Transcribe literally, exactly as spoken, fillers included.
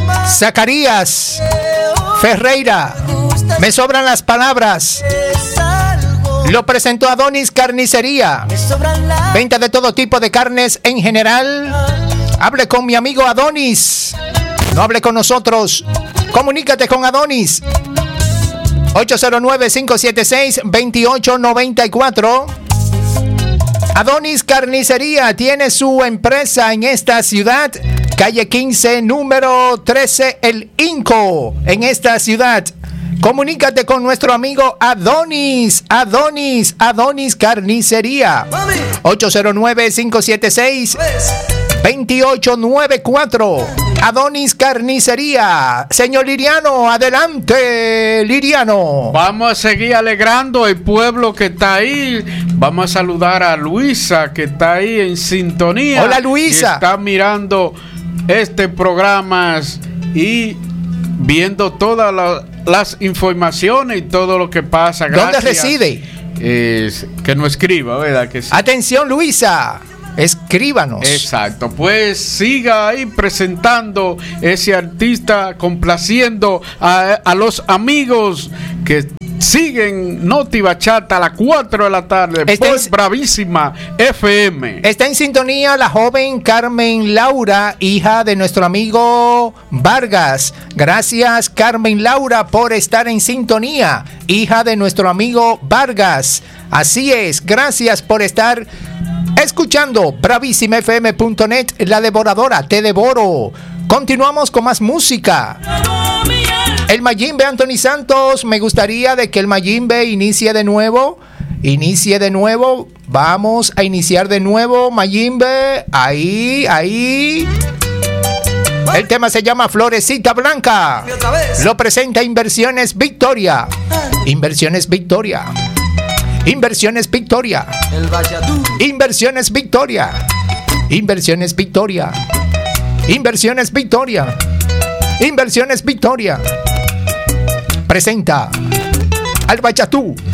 Zacarías Ferreira. Me sobran las palabras. Lo presentó Adonis Carnicería. Venta de todo tipo de carnes en general. Hable con mi amigo Adonis. No hable con nosotros. Comunícate con Adonis. ocho cero nueve, cinco siete seis, dos ocho nueve cuatro. Adonis Carnicería tiene su empresa en esta ciudad. Calle quince, número trece, El Inco. En esta ciudad. Comunícate con nuestro amigo Adonis, Adonis, Adonis Carnicería. ocho cero nueve, cinco siete seis, dos ocho nueve cuatro. Adonis Carnicería. Señor Liriano, adelante, Liriano. Vamos a seguir alegrando el pueblo que está ahí. Vamos a saludar a Luisa, que está ahí en sintonía. Hola, Luisa. Está mirando este programa y viendo todas las, las informaciones y todo lo que pasa. Gracias. ¿Dónde reside? Eh, que no escriba, ¿verdad? Que sí. Atención, Luisa. Escríbanos. Exacto, pues siga ahí presentando ese artista, complaciendo a, a los amigos que siguen Noti Bachata a las cuatro de la tarde está por en, Bravísima F M. Está en sintonía la joven Carmen Laura, hija de nuestro amigo Vargas. Gracias, Carmen Laura, por estar en sintonía, hija de nuestro amigo Vargas. Así es, gracias por estar escuchando bravísima f m punto net, la devoradora, te devoro. Continuamos con más música. El Mayimbe Anthony Santos, me gustaría de que el Mayimbe inicie de nuevo. Inicie de nuevo. Vamos a iniciar de nuevo, Mayimbe. Ahí, ahí. El tema se llama Florecita Blanca. Lo presenta Inversiones Victoria. Inversiones Victoria. Inversiones Victoria. Inversiones Victoria. Inversiones Victoria. Inversiones Victoria. Inversiones Victoria. Presenta al Bachatú.